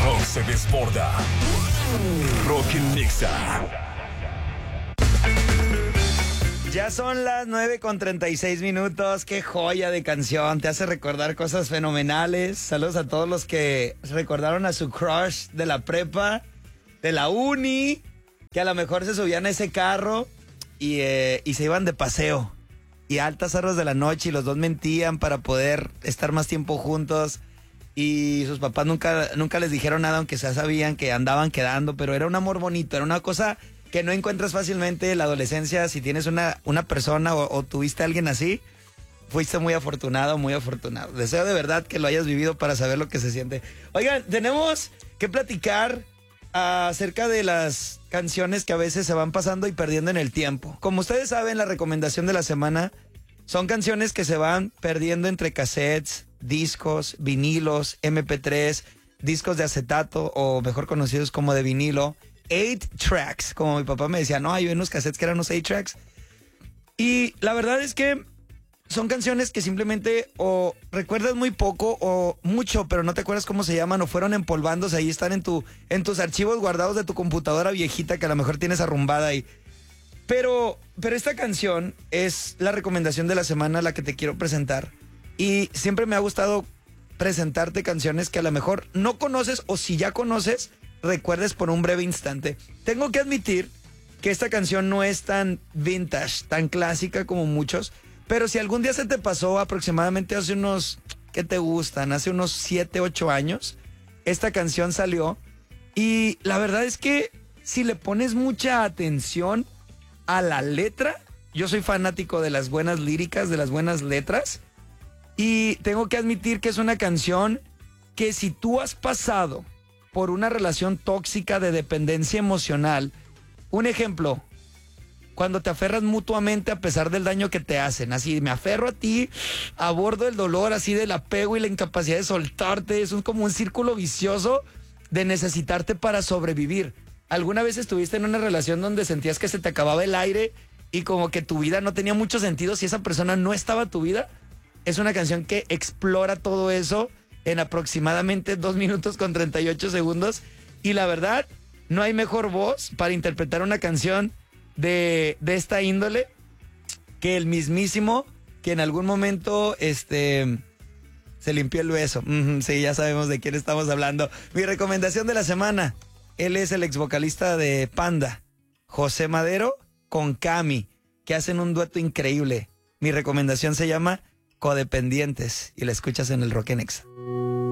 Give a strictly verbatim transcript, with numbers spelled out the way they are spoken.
rock se desborda. Rock en Nexa. Ya son las nueve con treinta y seis minutos. Qué joya de canción. Te hace recordar cosas fenomenales. Saludos a todos los que recordaron a su crush de la prepa, de la uni, que a lo mejor se subían a ese carro y, eh, y se iban de paseo. Y a altas horas de la noche y los dos mentían para poder estar más tiempo juntos. Y sus papás nunca, nunca les dijeron nada, aunque ya sabían que andaban quedando. Pero era un amor bonito, era una cosa que no encuentras fácilmente en la adolescencia. Si tienes una, una persona o, o tuviste a alguien así, fuiste muy afortunado, muy afortunado. Deseo de verdad que lo hayas vivido para saber lo que se siente. Oigan, tenemos que platicar acerca de las canciones que a veces se van pasando y perdiendo en el tiempo. Como ustedes saben, la recomendación de la semana son canciones que se van perdiendo entre cassettes, discos, vinilos, eme pe tres, discos de acetato o mejor conocidos como de vinilo. Eight tracks, como mi papá me decía, no, hay unos cassettes que eran unos eight tracks. Y la verdad es que son canciones que simplemente o recuerdas muy poco o mucho, pero no te acuerdas cómo se llaman o fueron empolvándose, ahí están en tu en tus archivos guardados de tu computadora viejita que a lo mejor tienes arrumbada ahí. Pero, pero esta canción es la recomendación de la semana, la que te quiero presentar. Y siempre me ha gustado presentarte canciones que a lo mejor no conoces o si ya conoces, recuerdes por un breve instante. Tengo que admitir que esta canción no es tan vintage, tan clásica como muchos, pero si algún día se te pasó aproximadamente hace unos, ¿qué te gustan? Hace unos siete, ocho años, esta canción salió y la verdad es que si le pones mucha atención a la letra, yo soy fanático de las buenas líricas, de las buenas letras, y tengo que admitir que es una canción que si tú has pasado por una relación tóxica de dependencia emocional. Un ejemplo, cuando te aferras mutuamente a pesar del daño que te hacen, así, me aferro a ti, abordo el dolor así del apego y la incapacidad de soltarte, es un, como un círculo vicioso de necesitarte para sobrevivir. ¿Alguna vez estuviste en una relación donde sentías que se te acababa el aire y como que tu vida no tenía mucho sentido si esa persona no estaba en tu vida? Es una canción que explora todo eso en aproximadamente dos minutos con treinta y ocho segundos. Y la verdad, no hay mejor voz para interpretar una canción de, de esta índole que el mismísimo que en algún momento este, se limpió el beso. Uh-huh, sí, ya sabemos de quién estamos hablando. Mi recomendación de la semana, él es el ex vocalista de Panda, José Madero con Cami, que hacen un dueto increíble. Mi recomendación se llama Codependientes y la escuchas en el Rock en Nexa.